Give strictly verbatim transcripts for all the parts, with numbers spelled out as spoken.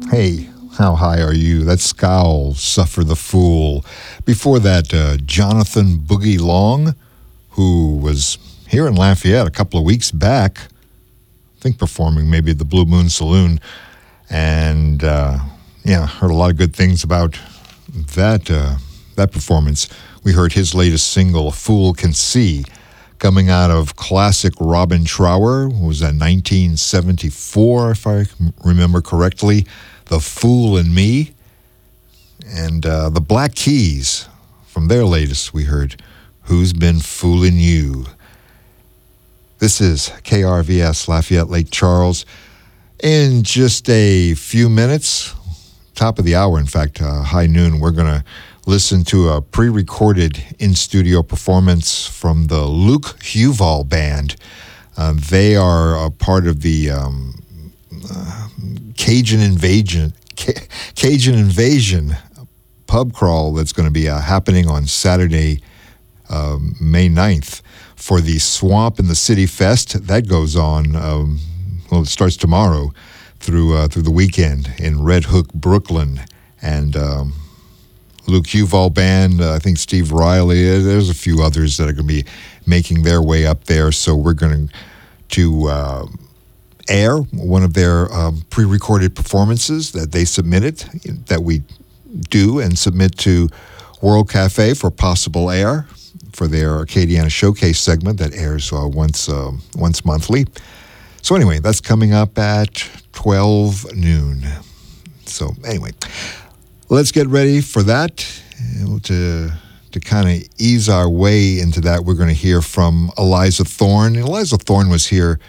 Hey, how high are you? That's Scowl, Suffer the Fool. Before that, uh, Jonathan Boogie Long, who was here in Lafayette a couple of weeks back, I think performing maybe at the Blue Moon Saloon. And, uh, yeah, heard a lot of good things about that, uh, that performance. We heard his latest single, A Fool Can See, coming out of classic Robin Trower. Was that nineteen seventy-four, if I remember correctly? The Fool in Me. And uh, the Black Keys, from their latest, we heard Who's Been Fooling You. This is K R V S Lafayette Lake Charles. In just a few minutes, top of the hour, in fact, uh, high noon, we're going to listen to a pre-recorded in-studio performance from the Luke Huval Band. Uh, they are a part of the um, uh, Cajun Invasion, C- Cajun Invasion pub crawl that's going to be uh, happening on Saturday, uh, May ninth, for the Swamp in the City Fest. That goes on, um, well, it starts tomorrow through uh, through the weekend in Red Hook, Brooklyn. And um, Luke Huval Band, uh, I think Steve Riley, there's a few others that are going to be making their way up there. So we're going to uh, air one of their um, pre-recorded performances that they submitted, that we do and submit to World Cafe for possible air for their Acadiana Showcase segment that airs uh, once uh, once monthly. So anyway, that's coming up at twelve noon. So anyway, let's get ready for that. To to kind of ease our way into that, we're going to hear from Eliza Thorne. Eliza Thorne was here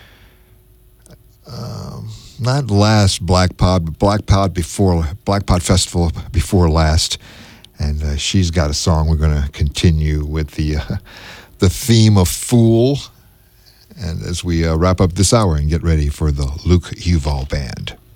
um, not last Black Pod, but Black Pod before Black Pod Festival before last, and uh, she's got a song. We're going to continue with the uh, the theme of Fool, and as we uh, wrap up this hour and get ready for the Luke Huval Band.